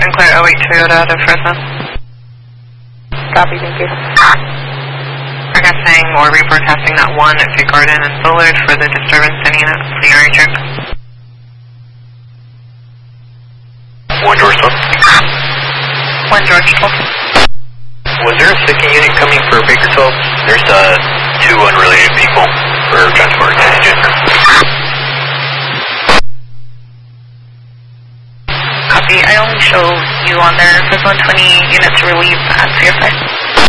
Sinclair 08 Toyota to Fresno. Copy, thank you. Requesting or rebroadcasting that 1 at Fig Garden and Bullard for the disturbance in unit plenary trip. 1 George 12. 1 George 12. Was there a second unit coming for Baker 12? There's 2 unrelated people for transport agent. Copy, I only show you on there. There's 120 units relieved at CSI.